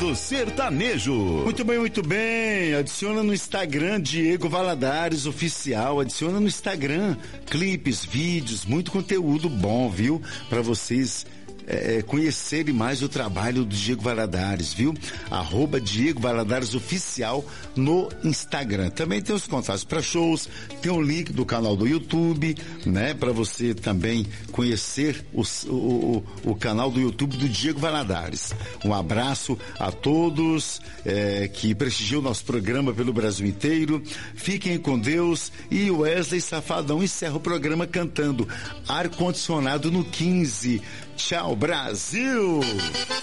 do sertanejo. Muito bem, muito bem. Adiciona no Instagram Diego Valadares Oficial. Adiciona no Instagram clipes, vídeos, muito conteúdo bom, viu? Pra vocês conhecerem mais o trabalho do Diego Valadares, viu? @Diego Valadares Oficial no Instagram. Também tem os contatos para shows, tem o link do canal do YouTube, né? Para você também conhecer o canal do YouTube do Diego Valadares. Um abraço a todos que prestigiam o nosso programa pelo Brasil inteiro. Fiquem com Deus. E o Wesley Safadão encerra o programa cantando Ar Condicionado no 15. Tchau, Brasil!